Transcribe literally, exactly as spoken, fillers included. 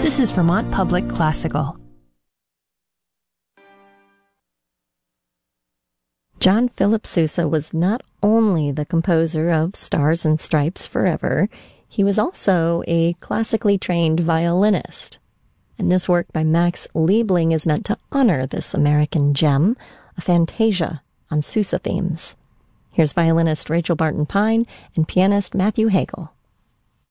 This is Vermont Public Classical. John Philip Sousa was not only the composer of Stars and Stripes Forever, he was also a classically trained violinist. And this work by Max Liebling is meant to honor this American gem, a fantasia on Sousa themes. Here's violinist Rachel Barton Pine and pianist Matthew Hagel.